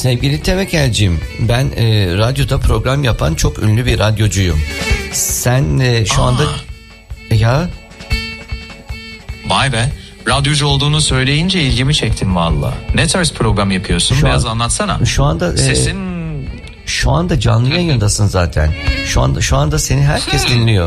Sevgili Tevekelciğim, ben radyoda program yapan çok ünlü bir radyocuyum. Sen şu anda... Ya... Vay be, radyocu olduğunu söyleyince ilgimi çektin valla. Ne tarz program yapıyorsun? Biraz anlatsana. Şu anda... Sesin... Şu anda canlı yayındasın zaten. Şu anda seni herkes dinliyor.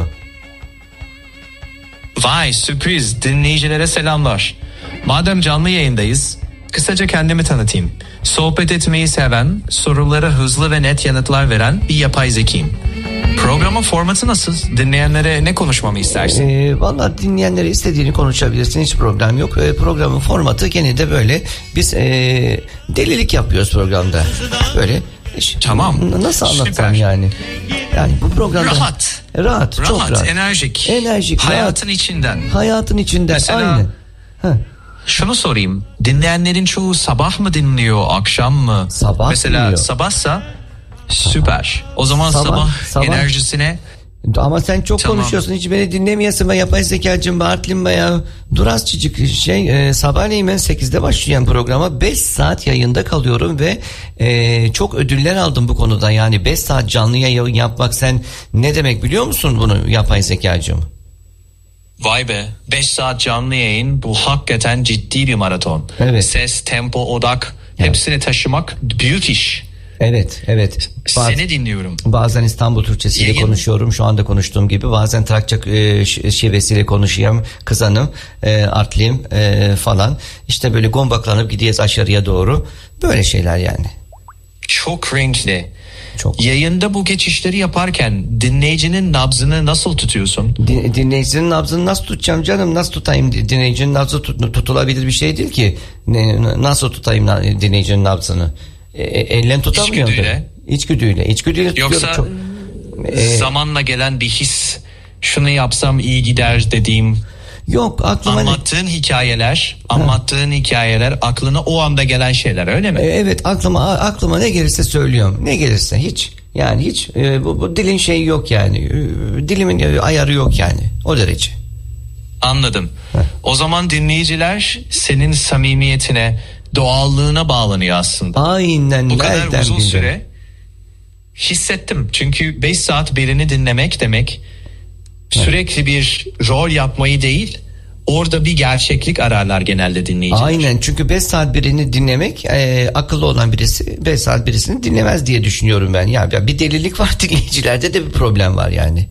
Vay, sürpriz. Dinleyicilere selamlar. Madem canlı yayındayız, kısaca kendimi tanıtayım. Sohbet etmeyi seven, sorulara hızlı ve net yanıtlar veren bir yapay zekiyim. Programın formatı nasıl? Dinleyenlere ne konuşmamı istersin? Vallahi dinleyenlere istediğini konuşabilirsin, hiç problem yok. Programın formatı gene de böyle. Biz delilik yapıyoruz programda. Böyle. Tamam. Nasıl anlatsam yani? Yani bu programda rahat, çok rahat. Enerjik. Hayatın rahat. içinden. Hayatın içinden. Mesela, aynı. Şunu sorayım. Dinleyenlerin çoğu sabah mı dinliyor, akşam mı? Sabah Mesela dinliyor. Sabahsa süper. O zaman sabah enerjisine... Ama sen çok konuşuyorsun, hiç beni dinlemiyorsun be yapay zekacığım, Bartlim be ya. Dur azıcık sabahleyin ben 8'de başlayan programa 5 saat yayında kalıyorum ve çok ödüller aldım bu konuda. Yani 5 saat canlı yayın yapmak, sen ne demek biliyor musun bunu yapay zekacığım? Vay be, 5 saat canlı yayın, bu hakikaten ciddi bir maraton. Evet. Ses, tempo, odak, hepsini taşımak büyük iş. Evet. Seni dinliyorum. Bazen İstanbul Türkçesiyle konuşuyorum. Şu anda konuştuğum gibi. Bazen Trakya şivesiyle konuşuyorum. Kızanım, artlıyım falan. İşte böyle gombaklanıp gidiyoruz aşağıya doğru. Böyle şeyler yani. Çok renkli. Çok. Yayında bu geçişleri yaparken dinleyicinin nabzını nasıl tutuyorsun? Dinleyicinin nabzını nasıl tutacağım canım? Nasıl tutayım? Dinleyicinin nabzı tutulabilir bir şey değil ki. Nasıl tutayım dinleyicinin nabzını? Ellen tutamıyorum. İçgüdüyle Yoksa çok... zamanla gelen bir his, şunu yapsam iyi gider dediğim. Yok, aklıma anlattığın hikayeler aklına o anda gelen şeyler, öyle mi? Evet, aklıma ne gelirse söylüyorum. Ne gelirse hiç. Yani hiç bu dilin şeyi yok yani. Dilimin ayarı yok yani. O derece. Anladım. O zaman dinleyiciler senin samimiyetine, doğallığına bağlanıyor aslında. Aynen. Bu kadar uzun süre hissettim. Çünkü 5 saat birini dinlemek demek sürekli bir rol yapmayı değil, orada bir gerçeklik ararlar genelde dinleyiciler. Aynen, çünkü 5 saat birini dinlemek, akıllı olan birisi 5 saat birisini dinlemez diye düşünüyorum ben. Ya bir delilik var, dinleyicilerde de bir problem var yani.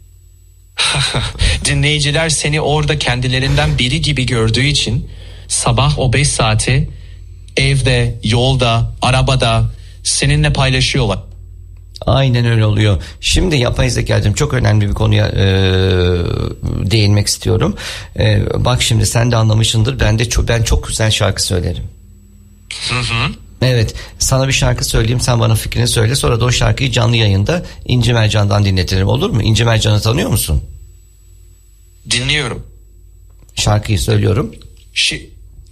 Dinleyiciler seni orada kendilerinden biri gibi gördüğü için sabah o 5 saati evde, yolda, arabada seninle paylaşıyorlar. Aynen öyle oluyor. Şimdi yapay zekacığım, çok önemli bir konuya değinmek istiyorum. Bak şimdi sen de anlamışsındır. Ben çok güzel şarkı söylerim. Hı. Evet, sana bir şarkı söyleyeyim, sen bana fikrini söyle, sonra da o şarkıyı canlı yayında İnci Mercan'dan dinletirim, olur mu? İnci Mercan'ı tanıyor musun? Dinliyorum. Şarkıyı söylüyorum.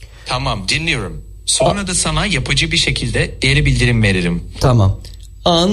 Tamam, dinliyorum. Sonra da sana yapıcı bir şekilde geri bildirim veririm. Tamam.